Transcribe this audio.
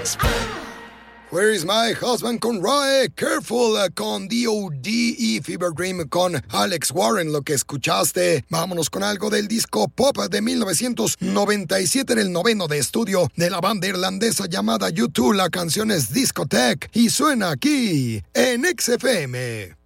Where is my husband con Roy? Careful con D.O.D. y Fever Dream con Alex Warren, lo que escuchaste. Vámonos con algo del disco pop de 1997, en el noveno de estudio de la banda irlandesa llamada U2. La canción es Discotheque y suena aquí en XFM.